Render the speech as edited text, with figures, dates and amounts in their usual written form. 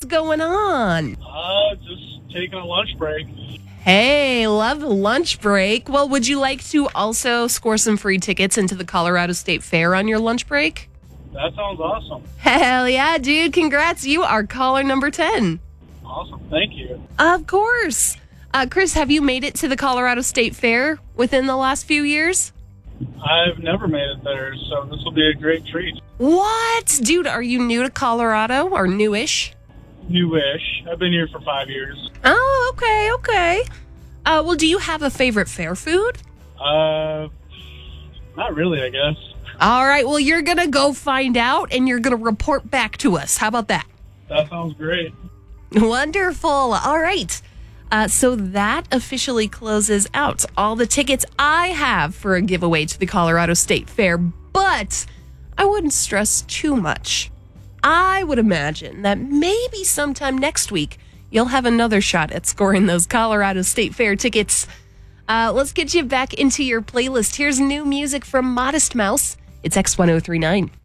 going on? Just taking a lunch break. Hey, love lunch break. Well, would you like to also score some free tickets into the Colorado State Fair on your lunch break? That sounds awesome. Hell yeah, dude. Congrats. You are caller number 10. Awesome. Thank you. Of course. Chris, have you made it to the Colorado State Fair within the last few years? I've never made it there, so this will be a great treat. What? Dude, are you new to Colorado or newish? Newish. I've been here for 5 years. Oh, okay. Well, do you have a favorite fair food? Not really, I guess. All right, well, you're going to go find out, and you're going to report back to us. How about that? That sounds great. Wonderful. All right. So that officially closes out all the tickets I have for a giveaway to the Colorado State Fair, but I wouldn't stress too much. I would imagine that maybe sometime next week, you'll have another shot at scoring those Colorado State Fair tickets. Let's get you back into your playlist. Here's new music from Modest Mouse. It's X1039.